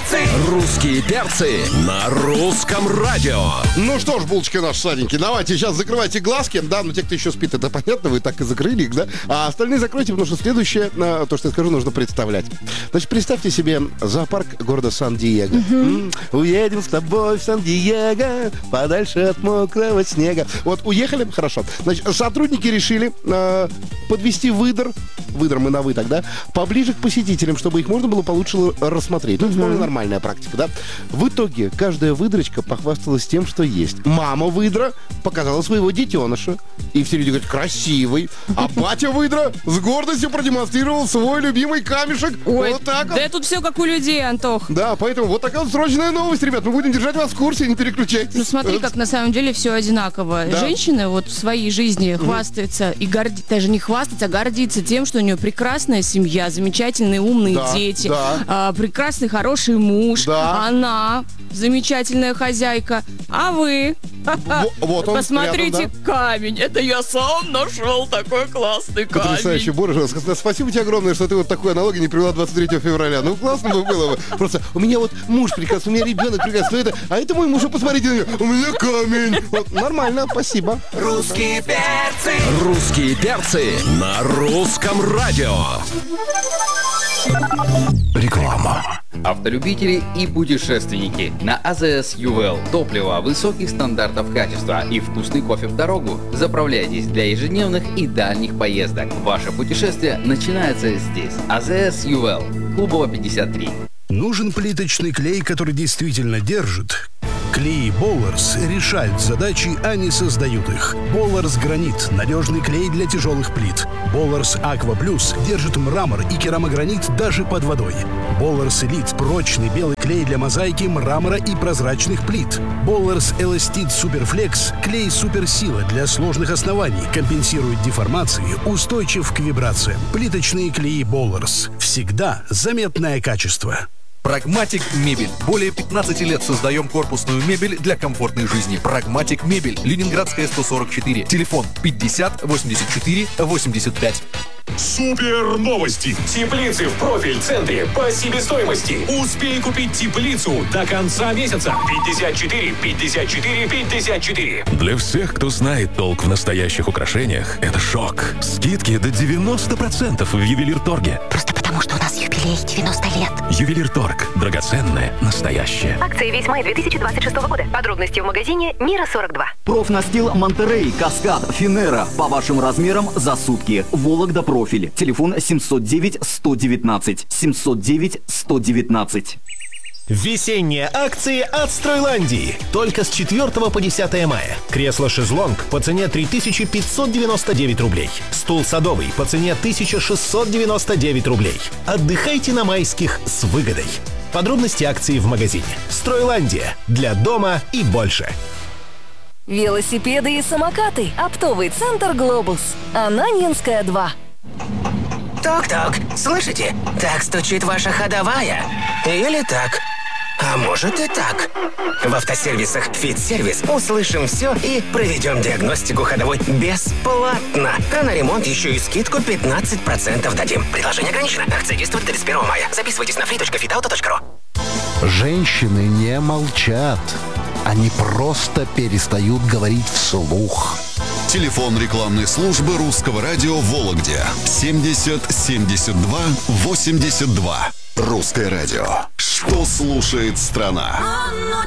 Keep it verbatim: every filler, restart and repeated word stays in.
перцы. Русские перцы на русском радио. Ну что ж, булочки наши сладенькие, давайте сейчас закрывайте глазки. Да, но те, кто еще спит, это понятно, вы так и закрыли их, да? А остальные закройте, потому что следующее, то, что я скажу, нужно представлять. Значит, представьте себе зоопарк города Сан-Диего. М-м, уедем с тобой в Сан-Диего, подальше от мокрого снега. Вот, уехали, хорошо. Значит, сотрудники решили э, подвести выдр, выдр мы на вы тогда, поближе к посетителям, чтобы их можно было получше рассмотреть. Ну, вполне нормальная практика, да? В итоге каждая выдрочка похвасталась тем, что есть. Мама выдра показала своего детеныша. И все люди говорят, красивый. А батя выдра с гордостью продемонстрировал свой любимый камешек. Ой, вот так вот. Да тут все как у людей, Антох. Да, поэтому вот такая вот срочная новость, ребят. Мы будем держать вас в курсе, не переключайтесь. Ну смотри, как на самом деле все одинаково. Да. Женщина вот в своей жизни хвастается и гордится, даже не хвастается, а гордится тем, что у нее прекрасная семья, замечательные умные Да, дети, да. а, прекрасный хороший муж, Да. она замечательная хозяйка, а вы? Во- вот он Посмотрите, рядом, камень, это я сам нашел такой классный камень. Потрясающе, Боже, спасибо тебе огромное, что ты вот такой аналогии не привела двадцать третьего февраля. Ну, классно бы было бы. Просто у меня вот муж прекрасный, у меня ребенок прекрасный, это, а это мой муж, а посмотрите на него, у меня камень. Вот, нормально, спасибо. Русские перцы. Русские перцы на русском радио. Реклама. Автолюбители и путешественники на АЗС ЮВЕЛ. Топливо высоких стандартов качества и вкусный кофе в дорогу. Заправляйтесь для ежедневных и дальних поездок. Ваше путешествие начинается здесь. АЗС ЮВЕЛ. Клубова пятьдесят три. Нужен плиточный клей, который действительно держит. Клеи Болларс решают задачи, а не создают их. Болларс Гранит – надежный клей для тяжелых плит. Болларс Аква Плюс держит мрамор и керамогранит даже под водой. Болларс Элит – прочный белый клей для мозаики, мрамора и прозрачных плит. Болларс Эластит Суперфлекс – клей суперсила для сложных оснований, компенсирует деформации, устойчив к вибрациям. Плиточные клеи Болларс. Всегда заметное качество. Прагматик Мебель. Более пятнадцати лет создаем корпусную мебель для комфортной жизни. Прагматик Мебель. Ленинградская, сто сорок четыре. Телефон пятьдесят восемьдесят четыре восемьдесят пять. Супер новости! Теплицы в профиль центре по себестоимости. Успей купить теплицу до конца месяца. пятьдесят четыре пятьдесят четыре пятьдесят четыре. Для всех, кто знает толк в настоящих украшениях, это шок. Скидки до девяносто процентов в Ювелирторге. Просто потому, что у нас юбилей девяносто лет. Ювелирторг. Драгоценное, настоящее. Акции весь май две тысячи двадцать шестого года. Подробности в магазине Мира сорок два. Профнастил Монтерей, Каскад, Финера. По вашим размерам за сутки. Вологда профиль. Телефон семьсот девять сто девятнадцать. семьсот девять сто девятнадцать. Весенние акции от Стройландии. Только с четвёртого по десятое мая. Кресло-шезлонг по цене три тысячи пятьсот девяносто девять рублей. Стул садовый по цене тысяча шестьсот девяносто девять рублей. Отдыхайте на майских с выгодой. Подробности акции в магазине. Стройландия. Для дома и больше. Велосипеды и самокаты. Оптовый центр «Глобус». Ананьинская, два. Ток-ток, слышите? Так стучит ваша ходовая. Или так. А может и так. В автосервисах «Фит-сервис» услышим все и проведем диагностику ходовой бесплатно. А на ремонт еще и скидку пятнадцать процентов дадим. Предложение ограничено. Акция действует до тридцать первого мая. Записывайтесь на free точка fit auto точка ru. Женщины не молчат. Они просто перестают говорить вслух. Телефон рекламной службы русского радио в Вологде. семьдесят семьдесят два восемьдесят два. Русское радио. Что слушает страна?